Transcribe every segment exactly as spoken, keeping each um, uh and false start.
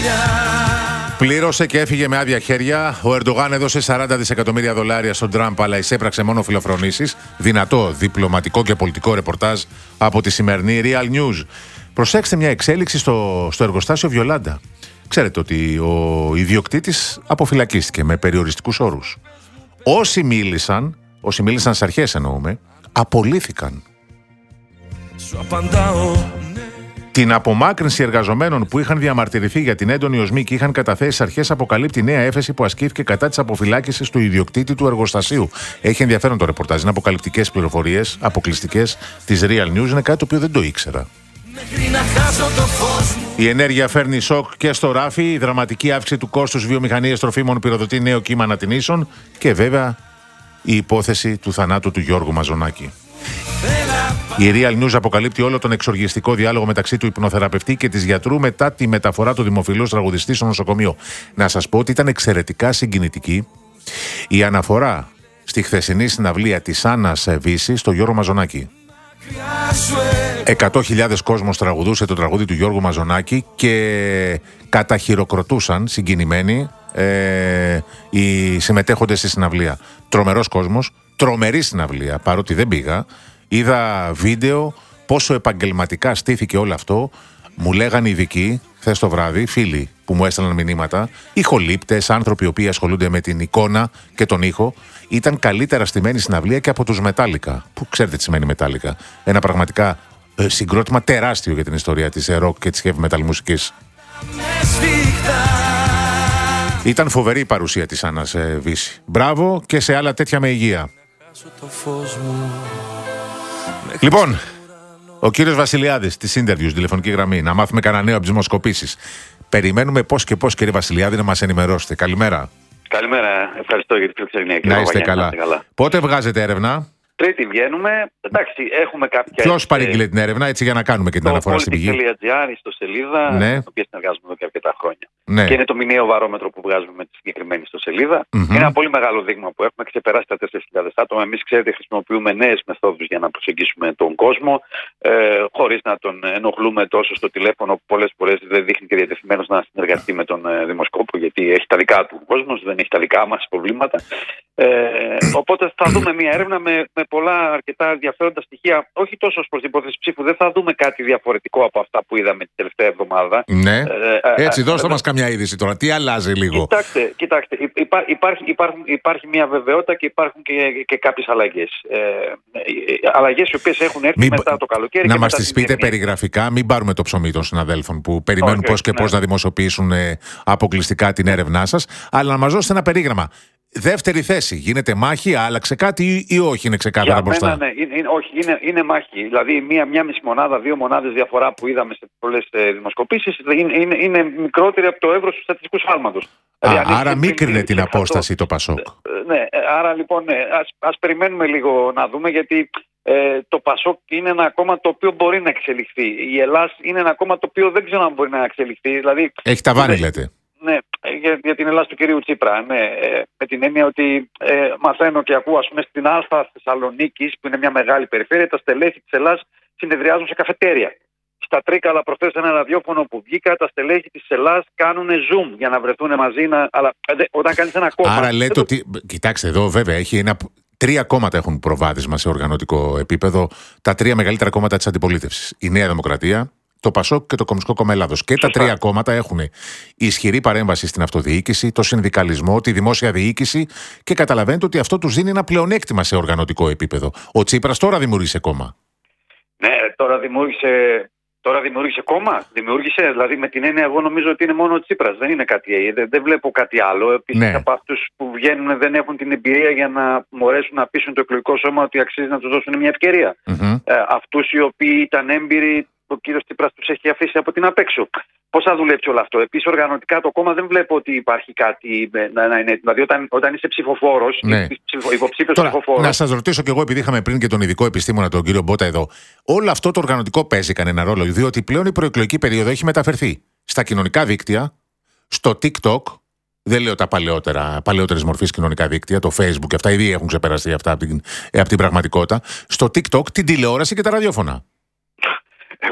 Πλήρωσε και έφυγε με άδεια χέρια. Ο Ερντογάν έδωσε σαράντα δισεκατομμύρια δολάρια στον Τραμπ, αλλά εισέπραξε μόνο φιλοφρονήσεις. Δυνατό διπλωματικό και πολιτικό ρεπορτάζ από τη σημερινή Real News. Προσέξτε μια εξέλιξη στο, στο εργοστάσιο Βιολάντα. Ξέρετε ότι ο ιδιοκτήτης αποφυλακίστηκε με περιοριστικούς όρους. Όσοι μίλησαν, όσοι μίλησαν στις αρχές εννοούμε, απολύθηκαν. Σου απαντάω. Την απομάκρυνση εργαζομένων που είχαν διαμαρτυρηθεί για την έντονη οσμή και είχαν καταθέσει στις αρχές αποκαλύπτει νέα έφεση που ασκήθηκε κατά της αποφυλάκησης του ιδιοκτήτη του εργοστασίου. Έχει ενδιαφέρον το ρεπορτάζ. Είναι αποκαλυπτικές πληροφορίες, αποκλειστικές της Real News. Είναι κάτι το οποίο δεν το ήξερα. Η ενέργεια φέρνει σοκ και στο ράφι. Η δραματική αύξηση του κόστους βιομηχανίας τροφίμων πυροδοτεί νέο κύμα ανατινήσεων. Και βέβαια η υπόθεση του θανάτου του Γιώργου Μαζονάκη. Η Real News αποκαλύπτει όλο τον εξοργιστικό διάλογο μεταξύ του υπνοθεραπευτή και της γιατρού μετά τη μεταφορά του δημοφιλούς τραγουδιστή στο νοσοκομείο. Να σας πω ότι ήταν εξαιρετικά συγκινητική η αναφορά στη χθεσινή συναυλία της Άννας Βύση στο Γιώργο Μαζονάκη. Εκατό χιλιάδες κόσμος τραγουδούσε το τραγούδι του Γιώργου Μαζονάκη και καταχειροκροτούσαν συγκινημένοι ε, οι συμμετέχοντες στη συναυλία. Τρομερός κόσμος, τρομερή συναυλία, παρότι δεν πήγα. Είδα βίντεο πόσο επαγγελματικά στήθηκε όλο αυτό. Μου λέγανε ειδικοί χθες το βράδυ, φίλοι που μου έστελναν μηνύματα, ηχολήπτες, άνθρωποι οι οποίοι ασχολούνται με την εικόνα και τον ήχο. Ήταν καλύτερα στημένη συναυλία και από τους Μετάλλικα. Που ξέρετε τι σημαίνει Μετάλλικα. Ένα πραγματικά ε, συγκρότημα τεράστιο για την ιστορία της rock και της heavy metal μουσικής. Ήταν φοβερή η παρουσία της Άννας ε, Βύση. Μπράβο και σε άλλα τέτοια με υγεία. Λοιπόν, ο κύριος Βασιλιάδης της Interviews, στη τηλεφωνική γραμμή, να μάθουμε κανένα νέο από τις δημοσκοπήσεις. Περιμένουμε πώς και πώς, κύριε Βασιλιάδη, να μας ενημερώσετε. Καλημέρα. Καλημέρα, ευχαριστώ για την φιλοξενία. Να είστε καλά. καλά. Πότε βγάζετε έρευνα? Τρίτη βγαίνουμε. Εντάξει, έχουμε κάποια. Ποιος παρήγγειλε την έρευνα, έτσι για να κάνουμε και την αναφορά στην πηγή? Politics.gr, στο σελίδα, ναι. την οποία συνεργάζομαι εδώ και αρκετά χρόνια. Ναι. Και είναι το μηνιαίο βαρόμετρο που βγάζουμε με τη συγκεκριμένη ιστοσελίδα. Mm-hmm. Είναι ένα πολύ μεγάλο δείγμα που έχουμε ξεπεράσει τα τέσσερις χιλιάδες άτομα. Εμείς, ξέρετε, χρησιμοποιούμε νέες μεθόδους για να προσεγγίσουμε τον κόσμο, ε, χωρίς να τον ενοχλούμε τόσο στο τηλέφωνο, που πολλές φορές δεν δείχνει και διατεθειμένος να συνεργαστεί με τον ε, δημοσκόπο, γιατί έχει τα δικά του κόσμος, δεν έχει τα δικά μας προβλήματα. Ε, οπότε θα δούμε μια έρευνα με, με πολλά αρκετά ενδιαφέροντα στοιχεία, όχι τόσο ως προς την υπόθεση ψήφου. Δεν θα δούμε κάτι διαφορετικό από αυτά που είδαμε την τελευταία εβδομάδα. Ναι. Ε, Έτσι, ε, δώστε ε, μας καμιά είδηση τώρα. Τι αλλάζει λίγο? Κοιτάξτε, κοιτάξτε υπά, υπάρχει, υπάρχουν, υπάρχει μια βεβαιότητα και υπάρχουν και, και κάποιες αλλαγές. Ε, αλλαγές οι οποίες έχουν έρθει μην, μετά το καλοκαίρι. Να μας τις πείτε περιγραφικά, μην πάρουμε το ψωμί των συναδέλφων που περιμένουν okay, πώς και ναι. πώς να δημοσιοποιήσουν ε, αποκλειστικά την έρευνά σας, αλλά να μας δώσετε ένα περίγραμμα. Δεύτερη θέση, γίνεται μάχη, άλλαξε κάτι ή, ή όχι, είναι ξεκάθαρα μπροστά? Μένα, ναι, είναι, είναι, όχι, είναι, είναι μάχη. Δηλαδή, μία, μία μισή μονάδα, δύο μονάδες διαφορά που είδαμε σε πολλές ε, δημοσκοπήσεις είναι, είναι, είναι μικρότερη από το εύρος του στατιστικού σφάλματος. Δηλαδή, άρα μίκρινε την απόσταση αυτό. Το Πασόκ. Ναι, άρα λοιπόν, ναι, ας, ας περιμένουμε λίγο να δούμε, γιατί ε, το Πασόκ είναι ένα κόμμα το οποίο μπορεί να εξελιχθεί. Η Ελλάς είναι ένα κόμμα το οποίο δεν ξέρω αν μπορεί να εξελιχθεί. Δηλαδή, έχει ταβάνι, λέτε. Ναι, για, για την Ελλάδα του κυρίου Τσίπρα. Ναι, ε, με την έννοια ότι ε, μαθαίνω και ακούω, ας πούμε, στην Α Θεσσαλονίκης, που είναι μια μεγάλη περιφέρεια, τα στελέχη της Ελλάδας συνεδριάζουν σε καφετέρια. Στα Τρίκαλα, προχθές ένα ραδιόφωνο που βγήκα, τα στελέχη της Ελλάδας κάνουν zoom για να βρεθούν μαζί. Να, αλλά ε, όταν κάνεις ένα κόμμα. Άρα λέτε το... ότι. Κοιτάξτε, εδώ βέβαια έχει ένα. Τρία κόμματα έχουν προβάδισμα σε οργανωτικό επίπεδο. Τα τρία μεγαλύτερα κόμματα της αντιπολίτευσης. Η Νέα Δημοκρατία, το Πασόκ και το Κομμουνιστικό Κόμμα Ελλάδος. Και Σωστά. Τα τρία κόμματα έχουν ισχυρή παρέμβαση στην αυτοδιοίκηση, το συνδικαλισμό, τη δημόσια διοίκηση και καταλαβαίνετε ότι αυτό τους δίνει ένα πλεονέκτημα σε οργανωτικό επίπεδο. Ο Τσίπρας τώρα δημιούργησε κόμμα. Ναι, τώρα δημιούργησε, τώρα δημιούργησε κόμμα. Δημιούργησε, δηλαδή με την έννοια, εγώ νομίζω ότι είναι μόνο ο Τσίπρας. Δεν είναι κάτι, δεν, δεν βλέπω κάτι άλλο. Επίσης, ναι. από αυτούς που βγαίνουν δεν έχουν την εμπειρία για να μπορέσουν να πείσουν το εκλογικό σώμα ότι αξίζει να τους δώσουν μια ευκαιρία. Mm-hmm. Ε, αυτούς οι οποίοι ήταν έμπειροι, ο κύριος Τσίπρας τους έχει αφήσει από την απέξω. Πώς θα δουλέψει όλο αυτό? Επίσης, οργανωτικά το κόμμα δεν βλέπω ότι υπάρχει κάτι να, να είναι. Δηλαδή, όταν, όταν είσαι ψηφοφόρος, ναι. υποψήφιος ψηφοφόρος. Να σας ρωτήσω κι εγώ, επειδή είχαμε πριν και τον ειδικό επιστήμονα, τον κύριο Μπότα εδώ, όλο αυτό το οργανωτικό παίζει κανένα ρόλο? Διότι πλέον η προεκλογική περίοδο έχει μεταφερθεί στα κοινωνικά δίκτυα, στο TikTok. Δεν λέω τα παλαιότερα, παλαιότερες μορφής κοινωνικά δίκτυα, το Facebook και αυτά ήδη έχουν ξεπεραστεί αυτά από την, από την πραγματικότητα. Στο TikTok, την τηλεόραση και τα ραδιόφωνα. Εγώ θα σας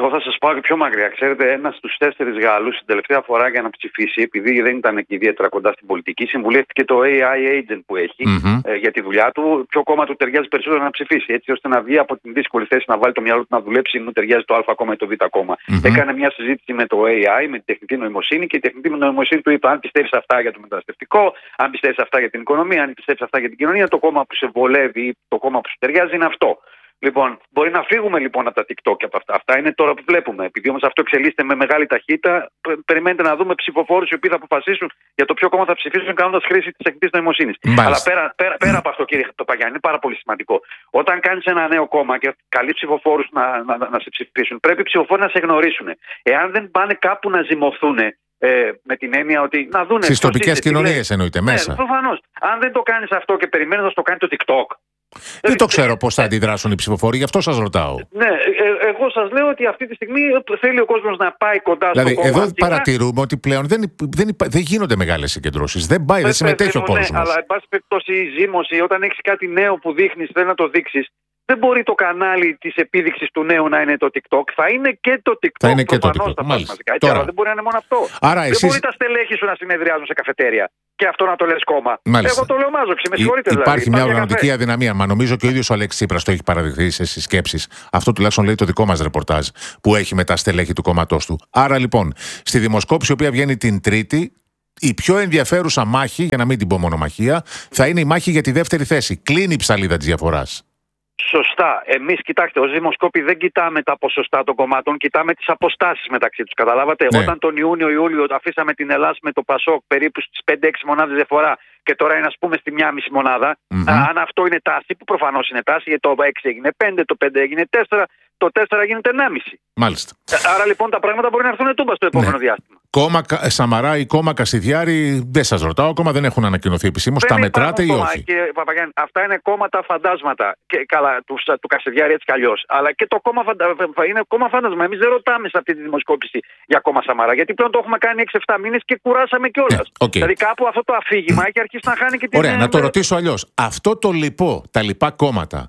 πάω και πιο μακριά. Ξέρετε, ένας στους τέσσερις Γάλλους την τελευταία φορά για να ψηφίσει, επειδή δεν ήταν και ιδιαίτερα κοντά στην πολιτική, συμβουλεύτηκε το έι άι agent που έχει mm-hmm. ε, για τη δουλειά του. Ποιο κόμμα του ταιριάζει περισσότερο να ψηφίσει, έτσι ώστε να βγει από την δύσκολη θέση να βάλει το μυαλό του να δουλέψει, μου ταιριάζει το Α κόμμα ή το Β κόμμα. Mm-hmm. Έκανε μια συζήτηση με το έι άι, με τη τεχνητή νοημοσύνη, και η τεχνητή νοημοσύνη του είπε: αν πιστεύεις αυτά για το μεταναστευτικό, αν πιστεύεις αυτά για την οικονομία, αν πιστεύεις αυτά για την κοινωνία, το κόμμα που σε βολεύει ή το κόμμα που σου ταιριάζει είναι αυτό. Λοιπόν, μπορεί να φύγουμε λοιπόν από τα TikTok και από αυτά. Αυτά είναι τώρα που βλέπουμε. Επειδή όμως αυτό εξελίσσεται με μεγάλη ταχύτητα, περιμένετε να δούμε ψηφοφόρους οι οποίοι θα αποφασίσουν για το ποιο κόμμα θα ψηφίσουν κάνοντας χρήση της τεχνητής νοημοσύνης. Αλλά πέρα, πέρα, πέρα από αυτό, κύριε Παπαγιάννη, είναι πάρα πολύ σημαντικό. Όταν κάνεις ένα νέο κόμμα και καλείς ψηφοφόρους να, να, να, να σε ψηφίσουν, πρέπει οι ψηφοφόροι να σε γνωρίσουν. Εάν δεν πάνε κάπου να ζυμωθούν, Ε, με την έννοια ότι να δούνε. Στις τοπικές κοινωνίες εννοείται μέσα. Ναι, προφανώς. Αν δεν το κάνεις αυτό και περιμένεις να το κάνει το TikTok. Δεν το ξέρω πώς θα αντιδράσουν οι ψηφοφόροι, γι' αυτό σας ρωτάω. Ναι, ε, εγώ σας λέω ότι αυτή τη στιγμή θέλει ο κόσμος να πάει κοντά δηλαδή, στο κόμμα. Δηλαδή, εδώ παρατηρούμε ότι πλέον δεν, δεν, δεν γίνονται μεγάλες συγκεντρώσεις. Δεν πάει, δεν, δεν συμμετέχει ο κόσμος. Ναι, αλλά εν πάση περιπτώσει η ζήμωση, όταν έχεις κάτι νέο που δείχνεις, θέλει να το δείξεις. Δεν μπορεί το κανάλι της επίδειξης του νέου να είναι το TikTok. Θα είναι και το TikTok. Θα είναι και το TikTok. Μαζικά, τώρα. Αλλά δεν μπορεί να είναι μόνο αυτό. Άρα, δεν εσείς... μπορεί τα στελέχη σου να συνεδριάζουν σε καφετέρια και αυτό να το λες κόμμα. Μάλιστα. Εγώ το λέω μάζοξη, με συγχωρείτε. Υπάρχει δηλαδή. μια οργανωτική αδυναμία. Μα νομίζω και ο ίδιος ο Αλέξης Τσίπρας το έχει παραδεχθεί σε συσκέψεις. Αυτό τουλάχιστον λέει το δικό μας ρεπορτάζ που έχει με τα στελέχη του κόμματός του. Άρα λοιπόν, στη δημοσκόπηση η οποία βγαίνει την Τρίτη, η πιο ενδιαφέρουσα μάχη, για να μην την πω μονομαχία, θα είναι η μάχη για τη δεύτερη θέση. Κλείνει η ψαλίδα της διαφοράς. Σωστά. Εμείς, κοιτάξτε, ως δημοσκόποι δεν κοιτάμε τα ποσοστά των κομμάτων, κοιτάμε τις αποστάσεις μεταξύ τους. Καταλάβατε, ναι. Όταν τον Ιούνιο-Ιούλιο αφήσαμε την Ελλάδα με το Πασόκ περίπου στις πέντε έξι μονάδες διαφορά και τώρα είναι ας πούμε στη μία μισή μονάδα, mm-hmm. αν αυτό είναι τάση, που προφανώς είναι τάση, γιατί το έξι έγινε πέντε, το πέντε έγινε τέσσερα, το τέσσερα γίνεται ενάμιση. Μάλιστα. Άρα λοιπόν τα πράγματα μπορεί να έρθουν τούμπα στο επόμενο ναι. διάστημα. Κόμμα Σαμαρά ή κόμμα Κασιδιάρη, δεν σας ρωτάω, ακόμα δεν έχουν ανακοινωθεί επισήμως. Τα μετράτε ή όχι? Κύριε Παπαγιάννη, αυτά είναι κόμματα φαντάσματα. Και, καλά, του, του Κασιδιάρη έτσι κι αλλιώς. Αλλά και το κόμμα φαντα... είναι κόμμα φάντασμα. Εμείς δεν ρωτάμε σε αυτή τη δημοσκόπηση για κόμμα Σαμαρά. Γιατί πλέον το έχουμε κάνει έξι εφτά μήνες και κουράσαμε κιόλας. Yeah, okay. Δηλαδή κάπου αυτό το αφήγημα έχει αρχίσει να χάνει και την. Ωραία, να το ρωτήσω αλλιώς. Αυτό το λοιπό, τα λοιπά κόμματα.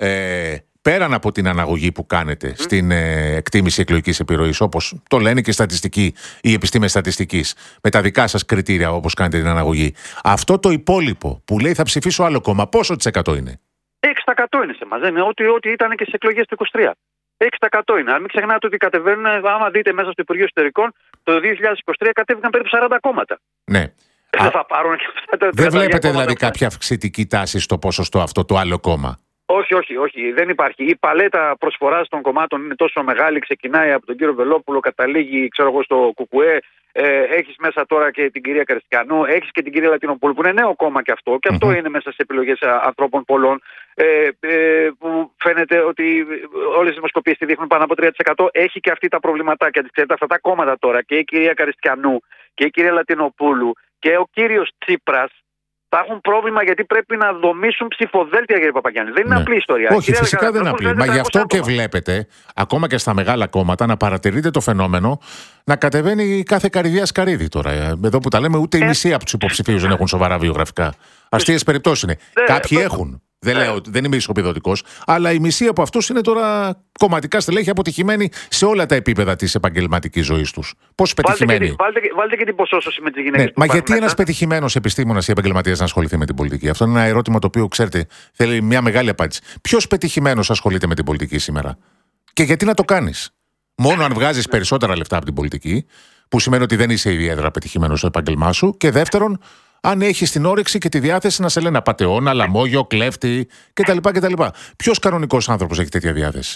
Ε, Πέραν από την αναγωγή που κάνετε mm. στην ε, εκτίμηση εκλογικής επιρροής, όπως το λένε και οι στατιστικοί, οι επιστήμες στατιστικής, με τα δικά σας κριτήρια όπως κάνετε την αναγωγή, αυτό το υπόλοιπο που λέει θα ψηφίσω άλλο κόμμα, πόσο της εκατό είναι? έξι τοις εκατό είναι σε μας, είναι ό,τι, ό,τι ήταν και στις εκλογές του είκοσι τρία. έξι τοις εκατό είναι. Αν μην ξεχνάτε ότι κατεβαίνουν, άμα δείτε μέσα στο Υπουργείο Εσωτερικών, το δύο χιλιάδες είκοσι τρία κατέβηκαν περίπου σαράντα κόμματα. Ναι. Δεν θα πάρουν και αυτά. Δεν βλέπετε δηλαδή κάποια αυξητική τάση στο ποσοστό αυτό το άλλο κόμμα? Όχι, όχι, όχι. Δεν υπάρχει. Η παλέτα προσφοράς των κομμάτων είναι τόσο μεγάλη. Ξεκινάει από τον κύριο Βελόπουλο, καταλήγει, ξέρω εγώ, στο Κουκουέ. Ε, έχεις μέσα τώρα και την κυρία Καριστιανού. Έχεις και την κυρία Λατινοπούλου, που είναι νέο κόμμα και αυτό. Και mm-hmm. αυτό είναι μέσα σε επιλογές ανθρώπων πολλών. Ε, ε, που φαίνεται ότι όλες οι δημοσκοπήσεις τη δείχνουν πάνω από τρία τοις εκατό. Έχει και αυτή τα προβληματάκια. Ξέρετε, αυτά τα κόμματα τώρα, και η κυρία Καριστιανού και η κυρία Λατινοπούλου και ο κύριος Τσίπρας, θα έχουν πρόβλημα γιατί πρέπει να δομήσουν ψηφοδέλτια, κύριε Παπαγιάννη. Δεν είναι ναι. απλή ιστορία. Όχι, κύριε φυσικά δεν είναι απλή. Μα γι' αυτό και βλέπετε, ακόμα και στα μεγάλα κόμματα, να παρατηρείτε το φαινόμενο να κατεβαίνει κάθε καρυδιά σκαρίδι τώρα. Εδώ που τα λέμε, ούτε οι ε... μισοί από τους υποψηφίους δεν έχουν σοβαρά βιογραφικά. Αστείες περιπτώσεις είναι. Ε... Κάποιοι ε... έχουν. Δεν, λέω, δεν είμαι ισοπεδωτικός, αλλά η μισή από αυτούς είναι τώρα κομματικά στελέχη αποτυχημένοι σε όλα τα επίπεδα της επαγγελματικής ζωής τους. Πώς πετυχημένοι? Βάλτε, βάλτε, βάλτε και την ποσόσωση με τις γυναίκες. Ναι, μα γιατί ένας πετυχημένος επιστήμονας ή επαγγελματίας να ασχοληθεί με την πολιτική? Αυτό είναι ένα ερώτημα το οποίο, ξέρετε, θέλει μια μεγάλη απάντηση. Ποιος πετυχημένος ασχολείται με την πολιτική σήμερα? Και γιατί να το κάνεις? Μόνο αν βγάζεις περισσότερα λεφτά από την πολιτική, που σημαίνει ότι δεν είσαι ιδιαίτερα πετυχημένος στο επάγγελμά σου. Και δεύτερον, αν έχει την όρεξη και τη διάθεση να σε λένε απατεώνα, λαμόγιο, κλέφτη κτλ. κτλ. Ποιος κανονικός άνθρωπος έχει τέτοια διάθεση?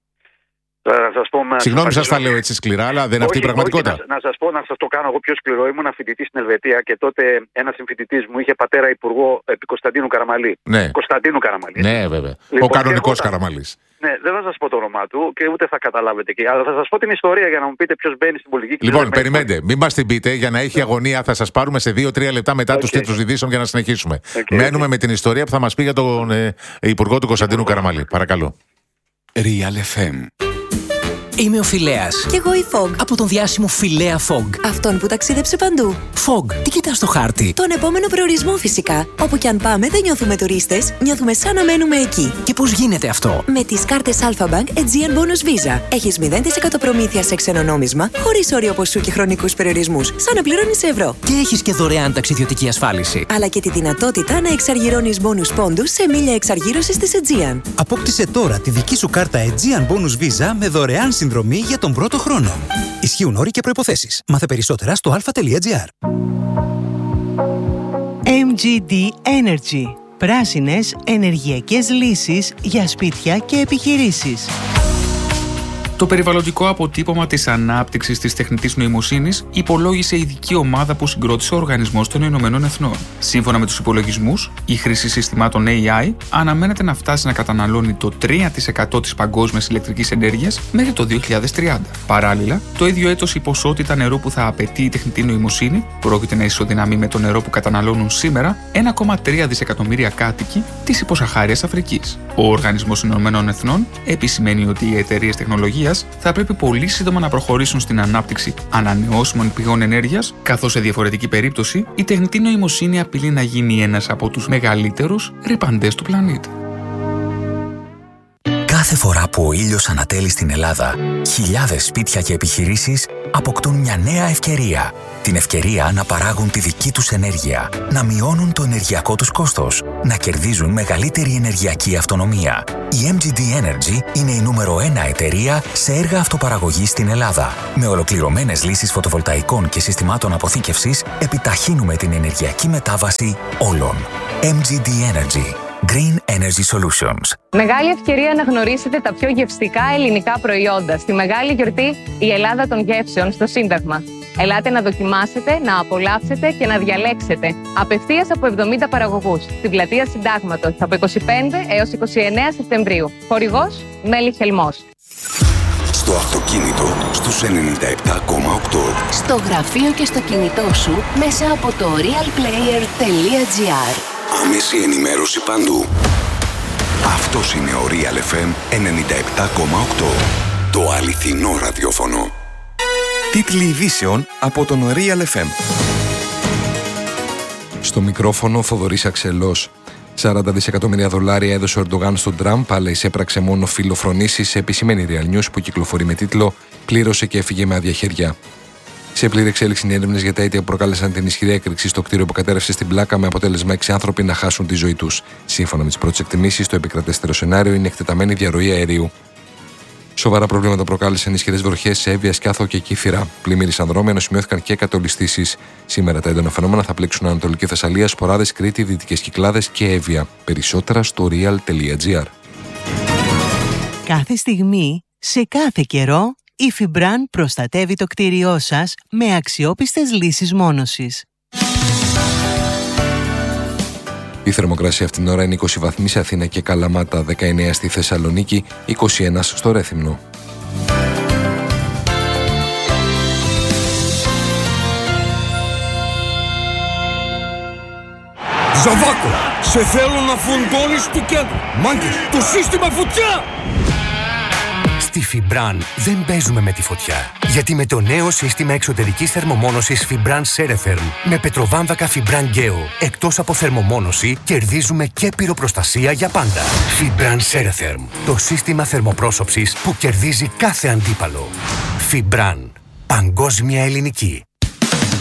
Να σας πω, Συγγνώμη, σας τα λέω έτσι σκληρά, αλλά δεν είναι αυτή η πραγματικότητα. Όχι, να, να σας πω, να σας το κάνω εγώ πιο σκληρό. Ήμουν φοιτητής στην Ελβετία και τότε ένας συμφοιτητής μου είχε πατέρα υπουργό επί Κωνσταντίνου Καραμαλή. Ναι. Κωνσταντίνου Καραμαλή. Ναι, βέβαια. Λοιπόν, ο κανονικός Καραμαλής. Ναι, δεν θα σας πω το όνομά του και ούτε θα καταλάβετε και. Αλλά θα σας πω την ιστορία για να μου πείτε ποιος μπαίνει στην πολιτική. Λοιπόν, περιμένετε, μην μας την πείτε για να έχει αγωνία. Θα σας πάρουμε σε δύο τρία λεπτά μετά okay. τους τίτλους ειδήσεων για να συνεχίσουμε. Okay, Μένουμε okay. με την ιστορία που θα μας πει για τον ε, υπουργό του Κωνσταντίνου Καραμαλή. Παρακαλώ. Real εφ εμ Είμαι ο Φιλέας. Κι εγώ η Fog. Από τον διάσημο Φιλέα Fog. Αυτόν που ταξίδεψε παντού. Fog, τι κοιτάς στο χάρτη? Τον επόμενο προορισμό φυσικά. Όπου κι αν πάμε δεν νιώθουμε τουρίστες, νιώθουμε σαν να μένουμε εκεί. Και πώς γίνεται αυτό? Με τις κάρτες Alphabank Aegean Bonus Visa. Έχεις μηδέν τοις εκατό προμήθεια σε ξένο νόμισμα, χωρίς όριο ποσού και χρονικούς περιορισμούς, σαν να πληρώνεις ευρώ. Και έχεις και δωρεάν ταξιδιωτική ασφάλιση. Αλλά και τη δυνατότητα να εξαργυρώνεις bonus πόντους σε μίλια εξαργύρωσης της Aegean. Απόκτησε τώρα τη δική σου κάρτα Aegean Bonus Visa με δωρεάν συνδρομή για τον πρώτο χρόνο. Ισχύουν όροι και προϋποθέσεις. Μάθε περισσότερα στο αλφα τελεία τζι άρ. εμ τζι ντι Energy. Πράσινες ενεργειακές λύσεις για σπίτια και επιχειρήσεις. Το περιβαλλοντικό αποτύπωμα της ανάπτυξης της τεχνητής νοημοσύνης υπολόγισε η ειδική ομάδα που συγκρότησε ο Οργανισμός των Ηνωμένων Εθνών. Σύμφωνα με τους υπολογισμούς, η χρήση συστημάτων έι άι αναμένεται να φτάσει να καταναλώνει το τρία τοις εκατό της παγκόσμιας ηλεκτρικής ενέργειας μέχρι το δύο χιλιάδες τριάντα. Παράλληλα, το ίδιο έτος η ποσότητα νερού που θα απαιτεί η τεχνητή νοημοσύνη πρόκειται να ισοδυναμεί με το νερό που καταναλώνουν σήμερα ένα κόμμα τρία δισεκατομμύρια κάτοικοι της υποσαχάριας Αφρικής. Ο Οργανισμός των Ηνωμένων Εθνών επισημαίνει ότι οι εταιρείες τεχνολογίας θα πρέπει πολύ σύντομα να προχωρήσουν στην ανάπτυξη ανανεώσιμων πηγών ενέργειας, καθώς σε διαφορετική περίπτωση η τεχνητή νοημοσύνη απειλεί να γίνει ένας από τους μεγαλύτερους ρυπαντές του πλανήτη. Κάθε φορά που ο ήλιος ανατέλει στην Ελλάδα, χιλιάδες σπίτια και επιχειρήσεις αποκτούν μια νέα ευκαιρία. Την ευκαιρία να παράγουν τη δική τους ενέργεια, να μειώνουν το ενεργειακό τους κόστος, να κερδίζουν μεγαλύτερη ενεργειακή αυτονομία. Η εμ τζι ντι Energy είναι η νούμερο ένα εταιρεία σε έργα αυτοπαραγωγής στην Ελλάδα. Με ολοκληρωμένες λύσεις φωτοβολταϊκών και συστημάτων αποθήκευσης, επιταχύνουμε την ενεργειακή μετάβαση όλων. εμ τζι ντι Energy. Green Energy Solutions. Μεγάλη ευκαιρία να γνωρίσετε τα πιο γευστικά ελληνικά προϊόντα στη μεγάλη γιορτή «Η Ελλάδα των Γεύσεων» στο Σύνταγμα. Ελάτε να δοκιμάσετε, να απολαύσετε και να διαλέξετε απευθείας από εβδομήντα παραγωγούς στην πλατεία Συντάγματος από είκοσι πέντε έως είκοσι εννέα Σεπτεμβρίου. Χορηγός Μέλη Χελμός. Στο αυτοκίνητο στους ενενήντα επτά κόμμα οκτώ. Στο γραφείο και στο κινητό σου μέσα από το realplayer τελεία τζι άρ. Άμεση ενημέρωση παντού. Αυτός είναι ο Real εφ εμ ενενήντα επτά κόμμα οκτώ. Το αληθινό ραδιόφωνο. Τίτλοι ειδήσεων από τον Real εφ εμ. Στο μικρόφωνο Θοδωρής Αξελός. σαράντα δισεκατομμύρια δολάρια έδωσε ο Ερντογάν στον Τραμπ, αλλά εισέπραξε μόνο φιλοφρονήσεις, επισημαίνει η Real News που κυκλοφορεί με τίτλο «Πλήρωσε και έφυγε με άδεια χέρια». Σε πλήρη εξέλιξη είναι έρευνες για τα αίτια που προκάλεσαν την ισχυρή έκρηξη στο κτίριο που κατέρευσε στην πλάκα, με αποτέλεσμα έξι άνθρωποι να χάσουν τη ζωή τους. Σύμφωνα με τις πρώτες εκτιμήσεις, το επικρατέστερο σενάριο είναι εκτεταμένη διαρροή αερίου. Σοβαρά προβλήματα προκάλεσαν ισχυρές βροχές σε Εύβοια, Σκιάθο και Κύθυρα. Πλημμύρισαν δρόμοι, ενώ σημειώθηκαν και κατολιστήσεις. Σήμερα τα έντονα φαινόμενα θα πλήξουν Ανατολική Θεσσαλία, Σποράδες, Κρήτη, Δυτικές Κυκλάδες και Εύβοια. Περισσότερα στο real τελεία τζι άρ. Κάθε στιγμή, σε κάθε καιρό, η Fibran προστατεύει το κτίριό σας με αξιόπιστες λύσεις μόνωσης. Η θερμοκρασία αυτήν την ώρα είναι είκοσι βαθμοί σε Αθήνα και Καλαμάτα, δεκαεννέα στη Θεσσαλονίκη, είκοσι ένα στο Ρέθυμνο. Ζαβάκο, σε θέλω να φουντώνεις του κέντρου. Μάγκες, το σύστημα φωτιά! Στη Fibran δεν παίζουμε με τη φωτιά. Γιατί με το νέο σύστημα εξωτερικής θερμομόνωσης Fibran Ceretherm με πετροβάμβακα Fibran Geo, εκτός από θερμομόνωση, κερδίζουμε και πυροπροστασία για πάντα. Fibran Ceretherm, το σύστημα θερμοπρόσωψης που κερδίζει κάθε αντίπαλο. Fibran, παγκόσμια ελληνική.